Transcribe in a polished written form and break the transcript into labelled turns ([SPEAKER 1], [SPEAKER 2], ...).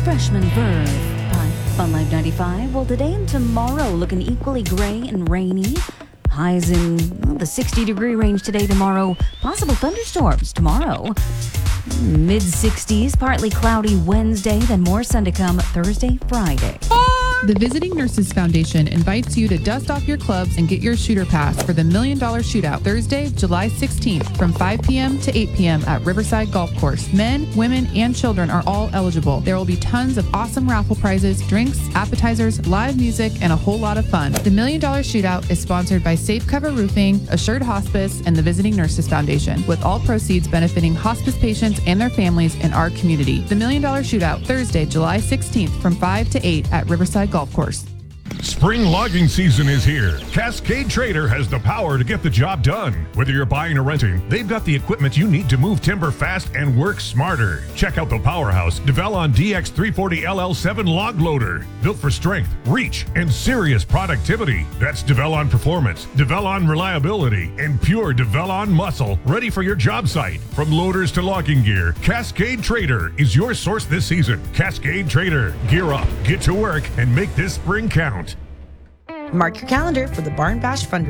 [SPEAKER 1] freshman Verve by Fun Life 95. Well, today and tomorrow looking equally gray and rainy. Highs in the 60-degree range today, tomorrow. Possible thunderstorms tomorrow. Mid-60s, partly cloudy Wednesday, then more sun to come Thursday, Friday.
[SPEAKER 2] The Visiting Nurses Foundation invites you to dust off your clubs and get your shooter pass for the $1 Million Shootout Thursday, July 16th from 5 p.m. to 8 p.m. at Riverside Golf Course. Men, women, and children are all eligible. There will be tons of awesome raffle prizes, drinks, appetizers, live music, and a whole lot of fun. The $1 Million Shootout is sponsored by Safe Cover Roofing, Assured Hospice, and the Visiting Nurses Foundation, with all proceeds benefiting hospice patients and their families in our community. The $1 Million Shootout Thursday, July 16th from 5 to 8 at Riverside Golf Course.
[SPEAKER 3] Spring logging season is here. Cascade Trader has the power to get the job done. Whether you're buying or renting, they've got the equipment you need to move timber fast and work smarter. Check out the powerhouse Develon DX340 LL7 log loader. Built for strength, reach, and serious productivity. That's Develon performance, Develon reliability, and pure Develon muscle, ready for your job site. From loaders to logging gear, Cascade Trader is your source this season. Cascade Trader. Gear up, get to work, and make this spring count.
[SPEAKER 4] Mark your calendar for the Barn Bash fundraiser.